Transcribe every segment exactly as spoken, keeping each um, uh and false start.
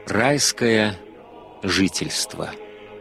Райское жительство.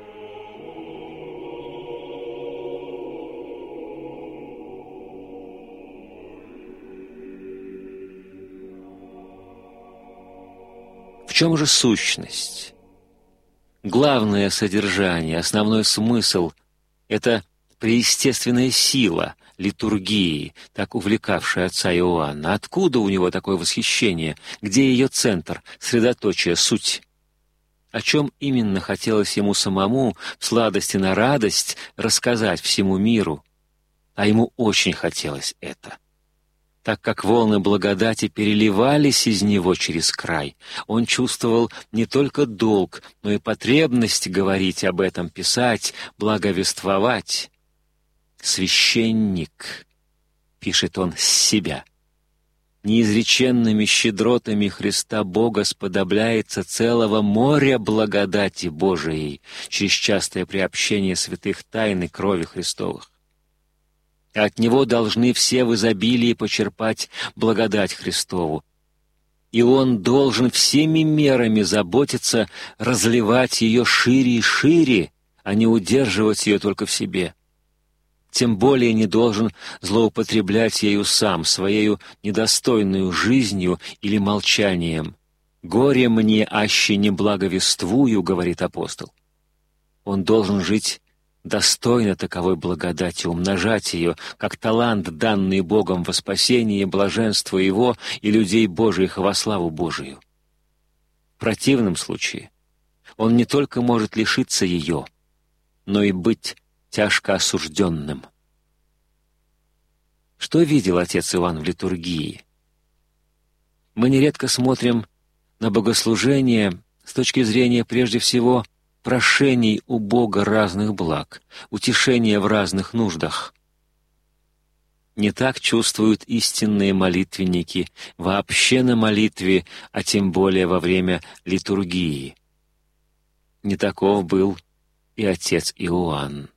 В чем же сущность? Главное содержание, основной смысл — это преестественная сила литургии, так увлекавшая отца Иоанна. Откуда у него такое восхищение? Где ее центр, средоточие, суть? О чем именно хотелось ему самому в сладости на радость рассказать всему миру? А ему очень хотелось это. Так как волны благодати переливались из него через край, он чувствовал не только долг, но и потребность говорить об этом, писать, благовествовать. «Священник», — пишет он с себя, — «неизреченными щедротами Христа Бога сподобляется целого моря благодати Божией через частое приобщение святых тайн и крови Христовых. От Него должны все в изобилии почерпать благодать Христову, и Он должен всеми мерами заботиться разливать ее шире и шире, а не удерживать ее только в себе. Тем более не должен злоупотреблять ею сам, своею недостойную жизнью или молчанием. «Горе мне, аще не благовествую», — говорит апостол. Он должен жить достойно таковой благодати, умножать ее, как талант, данный Богом во спасение и блаженство Его и людей Божиих во славу Божию. В противном случае он не только может лишиться ее, но и быть тяжко осужденным. Что видел отец Иоанн в литургии? Мы нередко смотрим на богослужение с точки зрения прежде всего прошений у Бога разных благ, утешения в разных нуждах. Не так чувствуют истинные молитвенники вообще на молитве, а тем более во время литургии. Не таков был и отец Иоанн.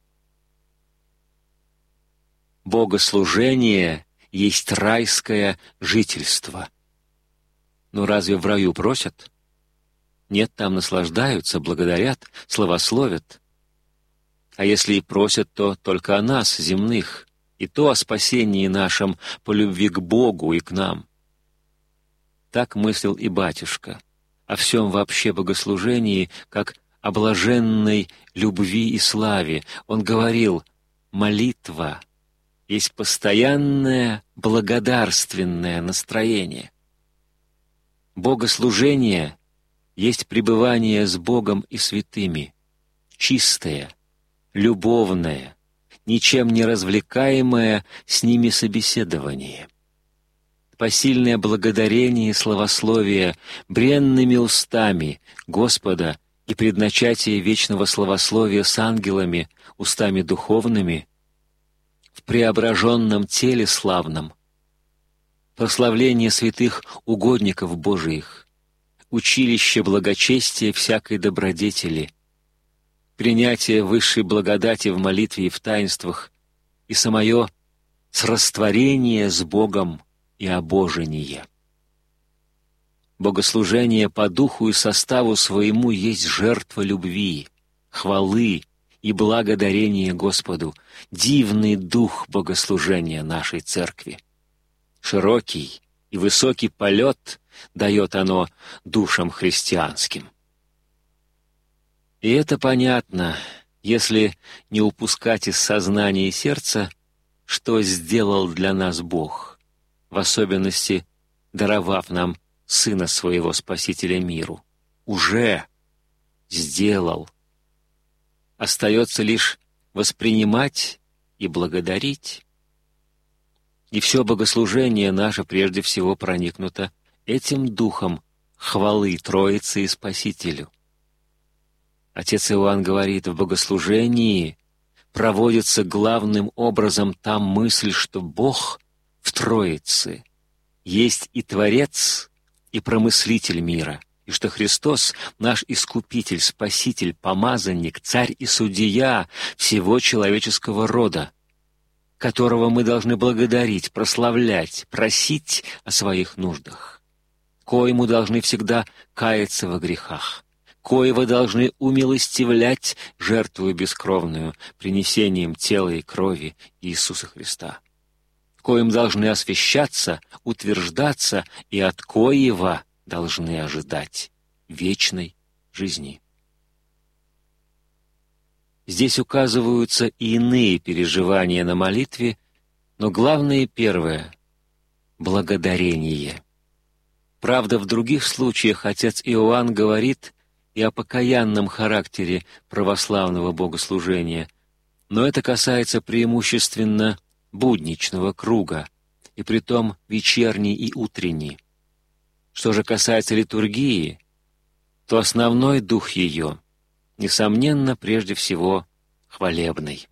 Богослужение есть райское жительство. Но разве в раю просят? Нет, там наслаждаются, благодарят, славословят. А если и просят, то только о нас, земных, и то о спасении нашем по любви к Богу и к нам. Так мыслил и батюшка о всем вообще богослужении, как о блаженной любви и славе. Он говорил: молитва есть постоянное благодарственное настроение. Богослужение есть пребывание с Богом и святыми, чистое, любовное, ничем не развлекаемое с ними собеседование. Посильное благодарение и славословие бренными устами Господа и предначатие вечного славословия с ангелами, устами духовными, в преображенном теле славном, прославление святых угодников Божиих, училище благочестия всякой добродетели, принятие высшей благодати в молитве и в таинствах и самое срастворение с Богом и обожение. Богослужение по духу и составу своему есть жертва любви, хвалы и благодарения Господу, дивный дух богослужения нашей Церкви. Широкий и высокий полет дает оно душам христианским. И это понятно, если не упускать из сознания и сердца, что сделал для нас Бог, в особенности даровав нам Сына Своего Спасителя миру. Уже сделал. Остается лишь воспринимать и благодарить. И все богослужение наше прежде всего проникнуто этим духом хвалы Троице и Спасителю. Отец Иоанн говорит, в богослужении проводится главным образом та мысль, что Бог в Троице есть и Творец, и Промыслитель мира, и что Христос — наш Искупитель, Спаситель, Помазанник, Царь и Судья всего человеческого рода, которого мы должны благодарить, прославлять, просить о своих нуждах. коему должны всегда каяться во грехах, коего должны умилостивлять жертвую бескровную, принесением тела и крови Иисуса Христа, коим должны освящаться, утверждаться и от коего должны ожидать вечной жизни. Здесь указываются и иные переживания на молитве, но главное первое — благодарение. Правда, в других случаях отец Иоанн говорит и о покаянном характере православного богослужения, но это касается преимущественно будничного круга, и притом вечерний и утренний. Что же касается литургии, то основной дух ее, несомненно, прежде всего, хвалебный.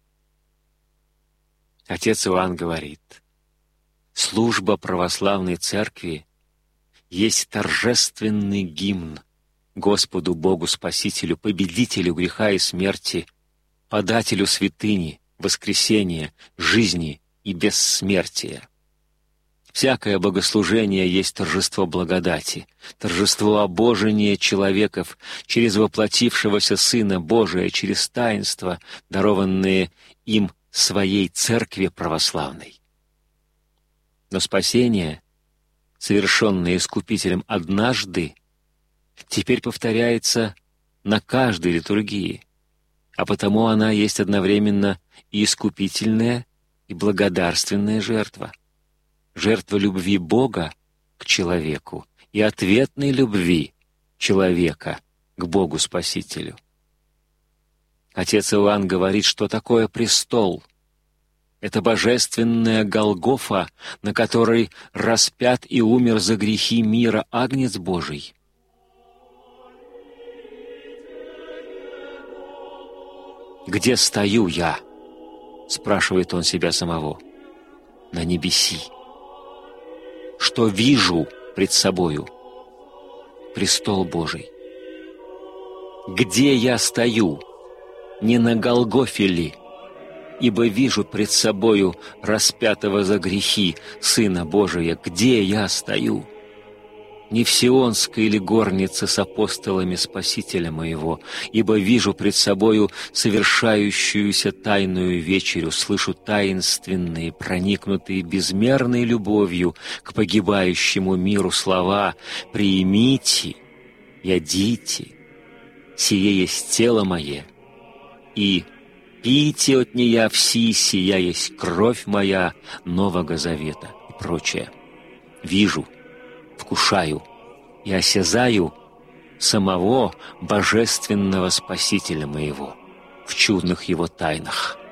Отец Иоанн говорит: «Служба православной церкви есть торжественный гимн Господу Богу Спасителю, победителю греха и смерти, подателю святыни, воскресения, жизни и бессмертия. Всякое богослужение есть торжество благодати, торжество обожения человеков через воплотившегося Сына Божия, через таинства, дарованные им своей церкви православной. Но спасение, совершенное Искупителем однажды, теперь повторяется на каждой литургии, а потому она есть одновременно и искупительная, и благодарственная жертва. Жертва любви Бога к человеку и ответной любви человека к Богу Спасителю. Отец Иоанн говорит, что такое престол. Это божественная Голгофа, на которой распят и умер за грехи мира Агнец Божий. «Где стою я?» — спрашивает он себя самого. «На небеси. Что вижу пред собою? Престол Божий. Где я стою? Не на Голгофе ли? Ибо вижу пред собою распятого за грехи Сына Божия. Где я стою? Не в сионской ли горнице с апостолами Спасителя моего, ибо вижу пред собою совершающуюся тайную вечерю, слышу таинственные, проникнутые безмерной любовью к погибающему миру слова: «Приимите, ядите, сие есть тело мое, и пейте от нея все, сия есть кровь моя Нового Завета» и прочее. Вижу, вкушаю и осязаю самого Божественного Спасителя моего в чудных Его тайнах.